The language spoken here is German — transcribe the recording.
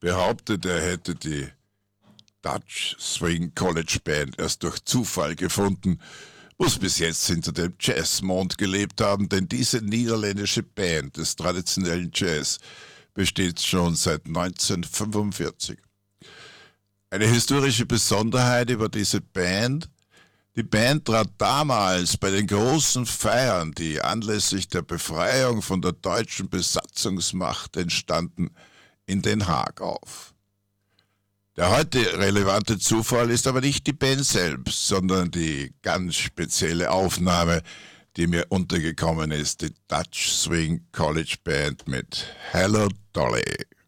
behauptet, er hätte die Dutch Swing College Band erst durch Zufall gefunden, muss bis jetzt hinter dem Jazzmond gelebt haben, denn diese niederländische Band des traditionellen Jazz besteht schon seit 1945. Eine historische Besonderheit über diese Band: Die Band trat damals bei den großen Feiern, die anlässlich der Befreiung von der deutschen Besatzungsmacht entstanden, in Den Haag auf. Der heute relevante Zufall ist aber nicht die Band selbst, sondern die ganz spezielle Aufnahme, die mir untergekommen ist, die Dutch Swing College Band mit Hello Dolly.